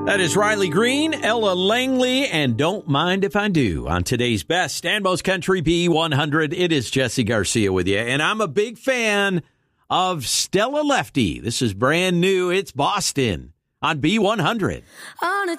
That is Riley Green, Ella Langley, and Don't Mind If I Do. On today's Best and Most Country B100, it is Jesse Garcia with you. And I'm a big fan of Stella Lefty. This is brand new. It's Boston on B100. On a